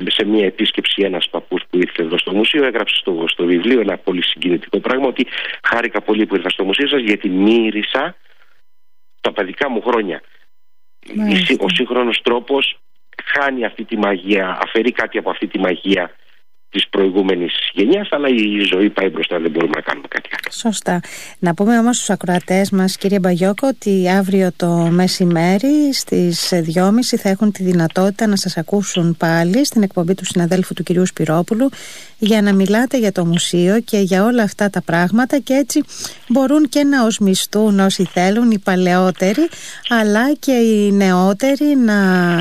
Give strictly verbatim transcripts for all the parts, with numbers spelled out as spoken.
σε μια επίσκεψη ένας παππούς που ήρθε εδώ στο μουσείο έγραψε στο, στο βιβλίο ένα πολύ συγκινητικό πράγμα, ότι χάρηκα πολύ που ήρθα στο μουσείο σας γιατί μύρισα τα παιδικά μου χρόνια. Μάλιστα. Ο σύγχρονος τρόπος χάνει αυτή τη μαγεία, αφαιρεί κάτι από αυτή τη μαγεία της προηγούμενης γενιάς, αλλά η ζωή πάει μπροστά, δεν μπορούμε να κάνουμε κάτι άλλο. Σωστά. Να πούμε όμως στους ακροατές μας, κύριε Μπαγιόκο, ότι αύριο το μεσημέρι στις δυόμιση θα έχουν τη δυνατότητα να σας ακούσουν πάλι στην εκπομπή του συναδέλφου του κυρίου Σπυρόπουλου για να μιλάτε για το μουσείο και για όλα αυτά τα πράγματα, και έτσι μπορούν και να οσμιστούν όσοι θέλουν, οι παλαιότεροι αλλά και οι νεότεροι, να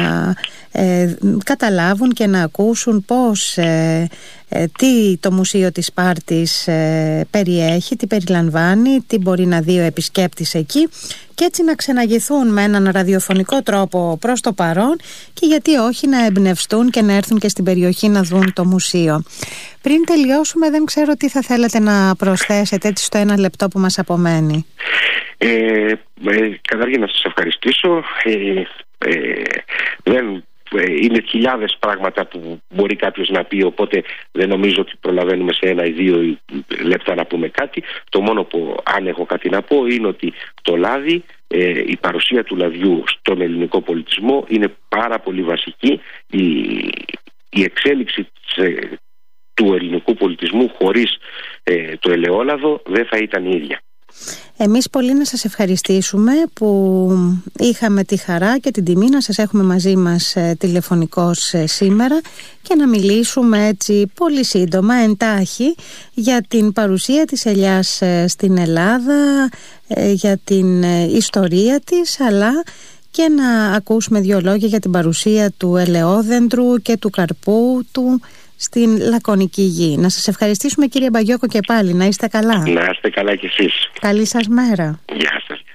ε, καταλάβουν και να ακούσουν πώς ε, ε, τι το Μουσείο της Σπάρτης ε, περιέχει, τι περιλαμβάνει, τι μπορεί να δει ο επισκέπτης εκεί, και έτσι να ξεναγηθούν με έναν ραδιοφωνικό τρόπο προς το παρόν, και γιατί όχι να εμπνευστούν και να έρθουν και στην περιοχή να δουν το μουσείο. Πριν τελειώσουμε, δεν ξέρω τι θα θέλετε να προσθέσετε έτσι στο ένα λεπτό που μας απομένει. Ε, ε, καταρχήν να σας ευχαριστήσω. Ε, ε, δεν, ε, είναι χιλιάδες πράγματα που μπορεί κάποιος να πει, οπότε δεν νομίζω ότι προλαβαίνουμε σε ένα ή δύο λεπτά να πούμε κάτι. Το μόνο που, αν έχω κάτι να πω, είναι ότι το λάδι, ε, η παρουσία του λαδιού στον ελληνικό πολιτισμό είναι πάρα πολύ βασική. Η, η εξέλιξη της, του ελληνικού πολιτισμού χωρίς ε, το ελαιόλαδο δεν θα ήταν η ίδια. Εμείς πολύ να σας ευχαριστήσουμε που είχαμε τη χαρά και την τιμή να σας έχουμε μαζί μας ε, τηλεφωνικώς ε, σήμερα, και να μιλήσουμε έτσι πολύ σύντομα, εντάχει, για την παρουσία της ελιάς ε, στην Ελλάδα, ε, για την ε, ιστορία της, αλλά και να ακούσουμε δύο λόγια για την παρουσία του ελαιόδεντρου και του καρπού του στην Λακωνική Γη. Να σας ευχαριστήσουμε, κύριε Μπαγιόκο, και πάλι. Να είστε καλά. Να είστε καλά κι εσείς. Καλή σας μέρα. Γεια σας.